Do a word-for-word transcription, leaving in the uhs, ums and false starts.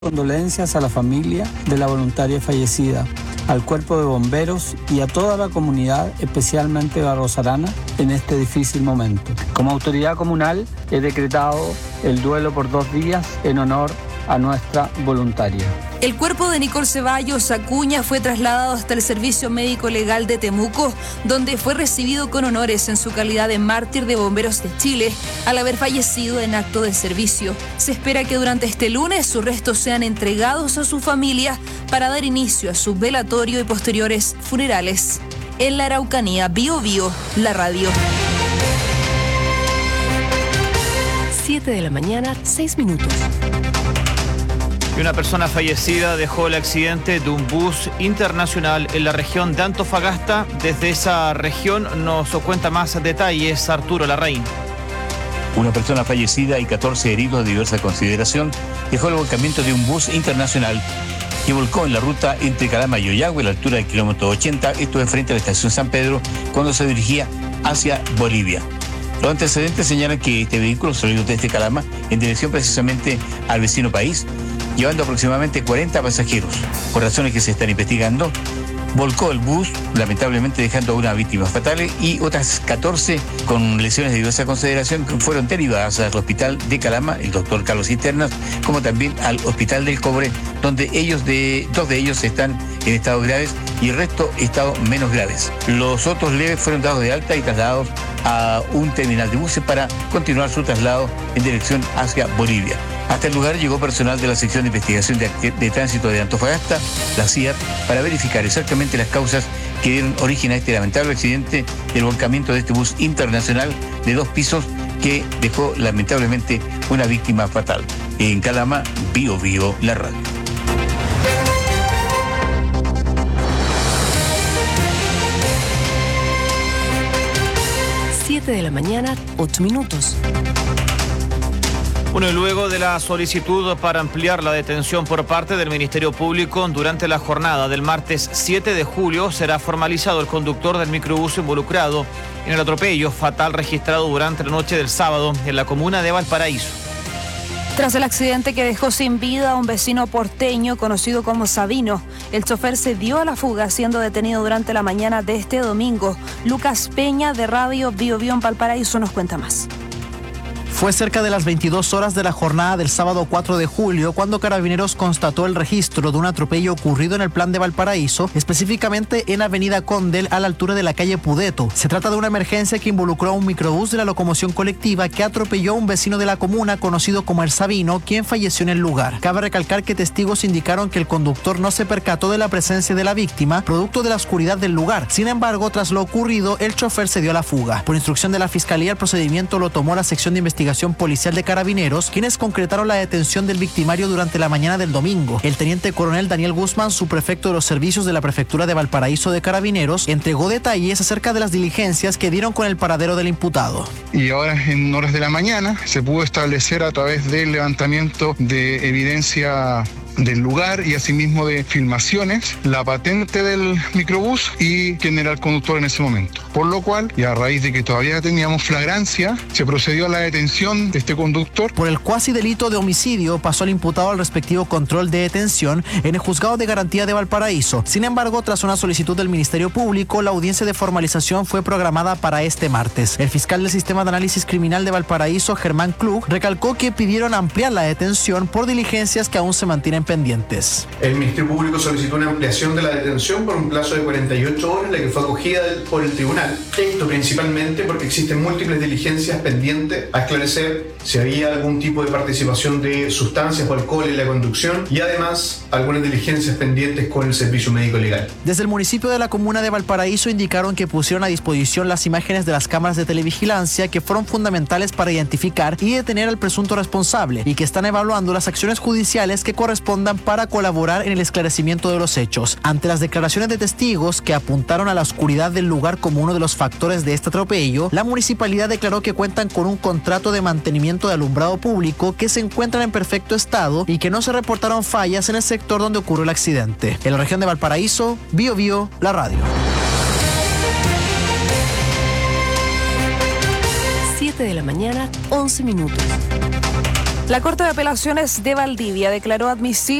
Condolencias a la familia de la voluntaria fallecida, al cuerpo de bomberos y a toda la comunidad, especialmente barrosarana, en este difícil momento. Como autoridad comunal he decretado el duelo por dos días en honor a nuestra voluntaria. El cuerpo de Nicole Ceballos Acuña fue trasladado hasta el Servicio Médico Legal de Temuco, donde fue recibido con honores en su calidad de mártir de Bomberos de Chile, al haber fallecido en acto de servicio. Se espera que durante este lunes sus restos sean entregados a su familia para dar inicio a su velatorio y posteriores funerales. En la Araucanía, Bio Bio, la radio. siete de la mañana, seis minutos. Y una persona fallecida dejó el accidente de un bus internacional en la región de Antofagasta. Desde esa región nos cuenta más detalles Arturo Larraín. Una persona fallecida y catorce heridos de diversa consideración dejó el volcamiento de un bus internacional que volcó en la ruta entre Calama y Ollagüe a la altura del kilómetro ochenta, esto de frente a la estación San Pedro, cuando se dirigía hacia Bolivia. Los antecedentes señalan que este vehículo salió desde Calama en dirección precisamente al vecino país, llevando aproximadamente cuarenta pasajeros. Por razones que se están investigando, volcó el bus, lamentablemente dejando a una víctima fatal y otras catorce con lesiones de diversa consideración que fueron derivadas al hospital de Calama, el doctor Carlos Cisternas, como también al hospital del Cobre, donde ellos de, dos de ellos están en estados graves y el resto estado menos graves. Los otros leves fueron dados de alta y trasladados a un terminal de buses para continuar su traslado en dirección hacia Bolivia. Hasta el lugar llegó personal de la sección de investigación de, de tránsito de Antofagasta, la C I A R, para verificar exactamente las causas que dieron origen a este lamentable accidente del volcamiento de este bus internacional de dos pisos que dejó lamentablemente una víctima fatal. En Calama, Bio Bio, la radio. siete de la mañana, ocho minutos. Bueno, y luego de la solicitud para ampliar la detención por parte del Ministerio Público, durante la jornada del martes siete de julio será formalizado el conductor del microbús involucrado en el atropello fatal registrado durante la noche del sábado en la comuna de Valparaíso. Tras el accidente que dejó sin vida a un vecino porteño conocido como Sabino, el chofer se dio a la fuga siendo detenido durante la mañana de este domingo. Lucas Peña de Radio Bio Bio en Valparaíso nos cuenta más. Fue cerca de las veintidós horas de la jornada del sábado cuatro de julio cuando Carabineros constató el registro de un atropello ocurrido en el Plan de Valparaíso, específicamente en Avenida Condel a la altura de la calle Pudeto. Se trata de una emergencia que involucró a un microbús de la locomoción colectiva que atropelló a un vecino de la comuna conocido como El Sabino, quien falleció en el lugar. Cabe recalcar que testigos indicaron que el conductor no se percató de la presencia de la víctima, producto de la oscuridad del lugar. Sin embargo, tras lo ocurrido, el chofer se dio a la fuga. Por instrucción de la Fiscalía, el procedimiento lo tomó la sección de investigación policial de Carabineros, quienes concretaron la detención del victimario durante la mañana del domingo. El teniente coronel Daniel Guzmán, subprefecto de los servicios de la Prefectura de Valparaíso de Carabineros, entregó detalles acerca de las diligencias que dieron con el paradero del imputado. Y ahora en horas de la mañana se pudo establecer a través del levantamiento de evidencia del lugar y asimismo de filmaciones, la patente del microbús y quién era el conductor en ese momento. Por lo cual, y a raíz de que todavía teníamos flagrancia, se procedió a la detención de este conductor. Por el cuasi delito de homicidio pasó el imputado al respectivo control de detención en el Juzgado de Garantía de Valparaíso. Sin embargo, tras una solicitud del Ministerio Público, la audiencia de formalización fue programada para este martes. El fiscal del Sistema de Análisis Criminal de Valparaíso, Germán Klug, recalcó que pidieron ampliar la detención por diligencias que aún se mantienen pendientes. El Ministerio Público solicitó una ampliación de la detención por un plazo de cuarenta y ocho horas, la que fue acogida por el tribunal. Esto principalmente porque existen múltiples diligencias pendientes a esclarecer si había algún tipo de participación de sustancias o alcohol en la conducción y además algunas diligencias pendientes con el servicio médico legal. Desde el municipio de la comuna de Valparaíso indicaron que pusieron a disposición las imágenes de las cámaras de televigilancia que fueron fundamentales para identificar y detener al presunto responsable y que están evaluando las acciones judiciales que corresponden para colaborar en el esclarecimiento de los hechos. Ante las declaraciones de testigos que apuntaron a la oscuridad del lugar como uno de los factores de este atropello, la municipalidad declaró que cuentan con un contrato de mantenimiento de alumbrado público que se encuentran en perfecto estado y que no se reportaron fallas en el sector donde ocurrió el accidente. En la región de Valparaíso, Bio Bio, la radio. siete de la mañana, once minutos. La Corte de Apelaciones de Valdivia declaró admisible